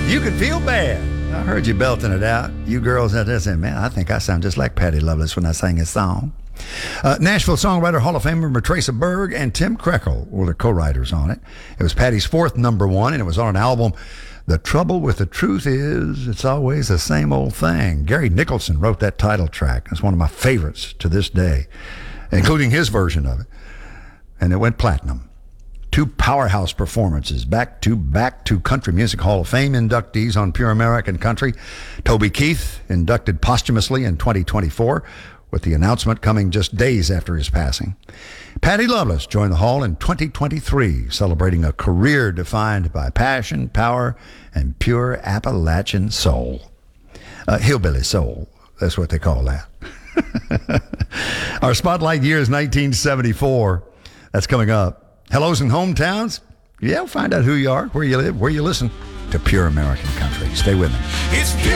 You could feel bad. I heard you belting it out. You girls out there saying, man, I think I sound just like Patty Loveless when I sang his song. Nashville Songwriter Hall of Famer Matraca Berg and Tim Krekel were the co-writers on it. It was Patty's fourth number one, and it was on an album, The Trouble with the Truth Is, It's Always the Same Old Thing. Gary Nicholson wrote that title track. It's one of my favorites to this day, including his version of it. And it went platinum. Two powerhouse performances, back-to-back to Country Music Hall of Fame inductees on Pure American Country. Toby Keith, inducted posthumously in 2024, with the announcement coming just days after his passing. Patty Loveless joined the Hall in 2023, celebrating a career defined by passion, power, and pure Appalachian soul. Hillbilly soul, that's what they call that. Our spotlight year is 1974. That's coming up. Hellos and hometowns? Yeah, we'll find out who you are, where you live, where you listen to Pure American Country. Stay with me.